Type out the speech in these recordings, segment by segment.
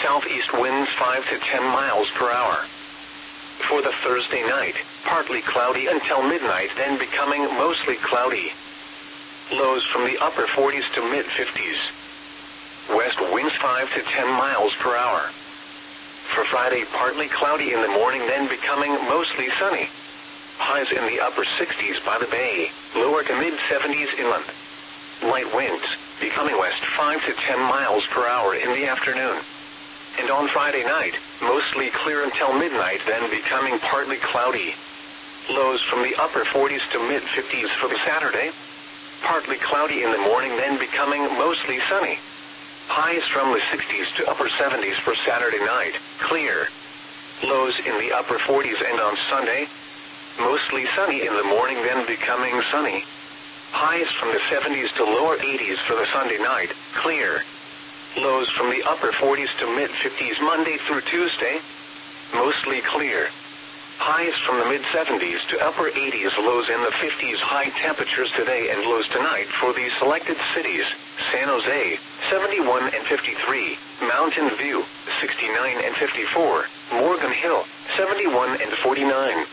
southeast winds 5 to 10 miles per hour. For the Thursday night, partly cloudy until midnight, then becoming mostly cloudy. Lows from the upper 40s to mid-50s. West winds 5 to 10 miles per hour. For Friday, partly cloudy in the morning, then becoming mostly sunny. Highs in the upper 60s by the bay, lower to mid-70s inland. Light winds, becoming west 5 to 10 miles per hour in the afternoon. And on Friday night, mostly clear until midnight, then becoming partly cloudy. Lows from the upper 40s to mid-50s for the Saturday. Partly cloudy in the morning, then becoming mostly sunny. Highs from the 60s to upper 70s for Saturday night, clear. Lows in the upper 40s, and on Sunday, mostly sunny in the morning, then becoming sunny. Highs from the 70s to lower 80s for the Sunday night, clear. Lows from the upper 40s to mid-50s Monday through Tuesday, mostly clear. Highs from the mid-70s to upper 80s, lows in the 50s. High temperatures today and lows tonight for these selected cities: San Jose, 71 and 53, Mountain View, 69 and 54, Morgan Hill, 71 and 49.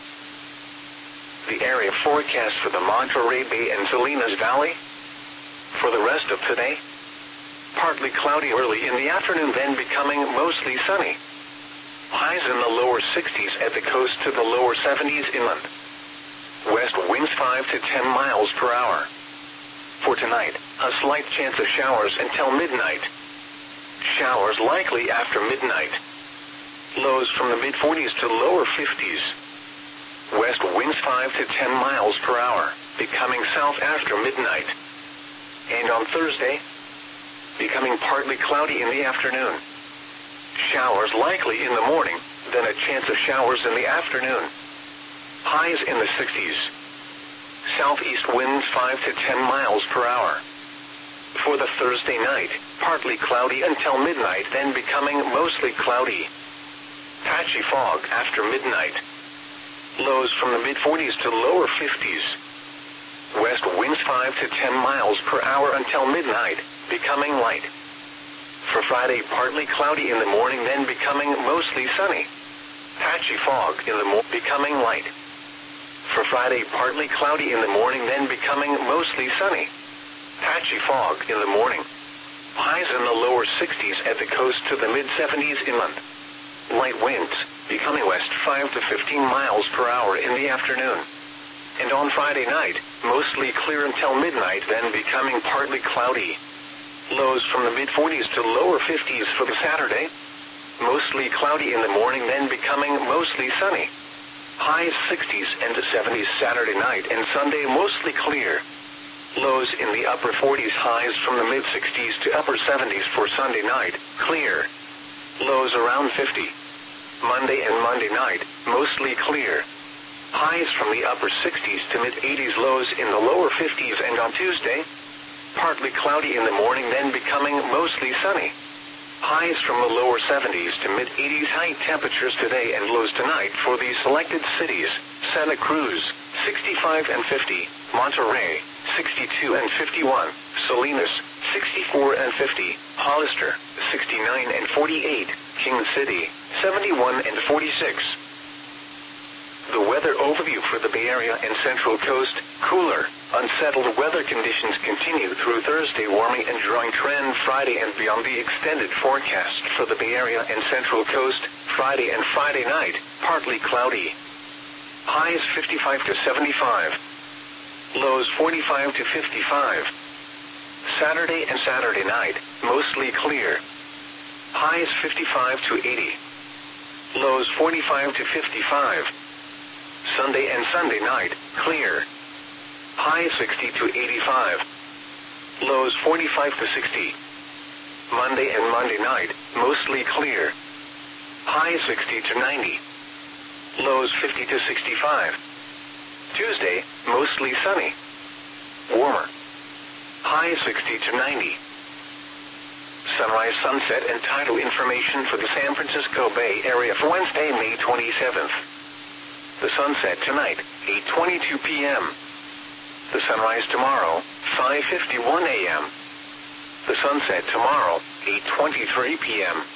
The area forecast for the Monterey Bay and Salinas Valley. For the rest of today, partly cloudy early in the afternoon, then becoming mostly sunny. Highs in the lower 60s at the coast to the lower 70s inland. West winds 5 to 10 miles per hour. For tonight, a slight chance of showers until midnight. Showers likely after midnight. Lows from the mid-40s to lower 50s. West winds 5 to 10 miles per hour, becoming south after midnight. And on Thursday, becoming partly cloudy in the afternoon. Showers likely in the morning, then a chance of showers in the afternoon. Highs in the 60s. Southeast winds 5 to 10 miles per hour. For the Thursday night, partly cloudy until midnight, then becoming mostly cloudy. Patchy fog after midnight. Lows from the mid-40s to lower 50s. West winds 5 to 10 miles per hour until midnight, becoming light. For Friday, partly cloudy in the morning, then becoming mostly sunny. Patchy fog in the morning, becoming light. For Friday, partly cloudy in the morning, then becoming mostly sunny. Patchy fog in the morning. Highs in the lower 60s at the coast to the mid-70s inland. Light winds, becoming west 5 to 15 miles per hour in the afternoon. And on Friday night, mostly clear until midnight, then becoming partly cloudy. Lows from the mid-40s to lower 50s for the Saturday. Mostly cloudy in the morning, then becoming mostly sunny. Highs 60s and 70s Saturday night and Sunday, mostly clear. Lows in the upper 40s, highs from the mid-60s to upper 70s for Sunday night, clear. Lows around 50. Monday and Monday night, mostly clear. Highs from the upper 60s to mid-80s, lows in the lower 50s, and on Tuesday, partly cloudy in the morning, then becoming mostly sunny. Highs from the lower 70s to mid-80s. High temperatures today and lows tonight for these selected cities: Santa Cruz, 65 and 50, Monterey, 62 and 51, Salinas, 64 and 50, Hollister, 69 and 48, King City, 71 and 46. The weather overview for the Bay Area and Central Coast: cooler, unsettled weather conditions continue through Thursday. Warming and drying trend Friday and beyond. The extended forecast for the Bay Area and Central Coast: Friday and Friday night, partly cloudy. Highs 55 to 75. Lows 45 to 55. Saturday and Saturday night, mostly clear. Highs 55 to 80. Lows 45 to 55. Sunday and Sunday night, clear. Highs 60 to 85. Lows 45 to 60. Monday and Monday night, mostly clear. Highs 60 to 90. Lows 50 to 65. Tuesday, mostly sunny. Warmer. Highs 60 to 90. Sunrise, sunset, and tidal information for the San Francisco Bay Area for Wednesday, May 27th. The sunset tonight, 8:22 p.m. The sunrise tomorrow, 5:51 a.m. The sunset tomorrow, 8:23 p.m.